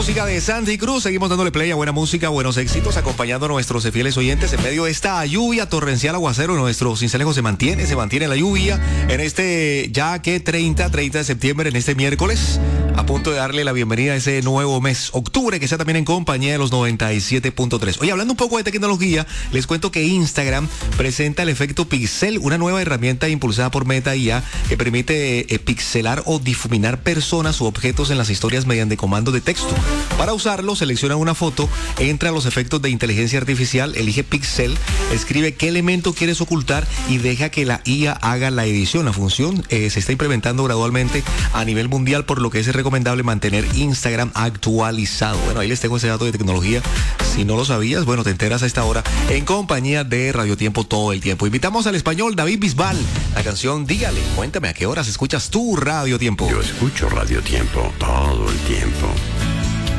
música de Sandy Cruz. Seguimos dándole play a buena música, buenos éxitos, acompañando a nuestros fieles oyentes en medio de esta lluvia torrencial, aguacero. Nuestro Cincelejo se mantiene la lluvia en este ya que 30 de septiembre, en este miércoles, a punto de darle la bienvenida a ese nuevo mes, octubre, que sea también en compañía de los 97.3. Oye, hablando un poco de tecnología, les cuento que Instagram presenta el efecto pixel, una nueva herramienta impulsada por Meta IA que permite pixelar o difuminar personas u objetos en las historias mediante comandos de texto. Para usarlo, selecciona una foto, entra a los efectos de inteligencia artificial, elige pixel, escribe qué elemento quieres ocultar y deja que la IA haga la edición. La función se está implementando gradualmente a nivel mundial, por lo que es recomendable mantener Instagram actualizado. Bueno, ahí les tengo ese dato de tecnología. Si no lo sabías, bueno, te enteras a esta hora en compañía de Radio Tiempo todo el tiempo. Invitamos al español David Bisbal, la canción Dígale. Cuéntame, ¿a qué horas escuchas tú Radio Tiempo? Yo escucho Radio Tiempo todo el